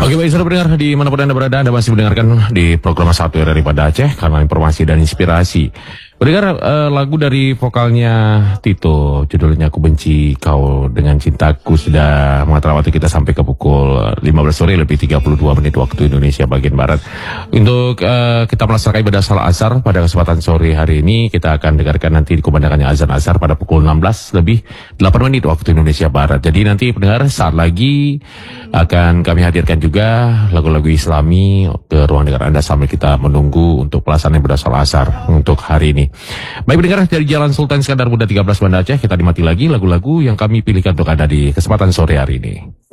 Oke, baik, saudara pendengar, di manapun Anda berada, Anda masih mendengarkan di program Satu RRI pada Aceh, karena informasi dan inspirasi. Pendengar, lagu dari vokalnya Tito, judulnya Aku Benci Kau Dengan Cintaku, sudah mengantar waktu kita sampai ke pukul 15 sore lebih 32 menit waktu Indonesia bagian Barat. Untuk kita melaksanakan ibadah salat asar pada kesempatan sore hari ini, kita akan dengarkan nanti dikumandangkannya azan asar pada pukul 16 lebih 8 menit waktu Indonesia Barat. Jadi nanti pendengar, saat lagi akan kami hadirkan juga lagu-lagu Islami ke ruang dengar Anda sambil kita menunggu untuk pelaksanaan ibadah salat asar untuk hari ini. Baik pendengar, dari Jalan Sultan Iskandar Muda 13 Banda Aceh, kita dimati lagi lagu-lagu yang kami pilihkan untuk Anda di kesempatan sore hari ini.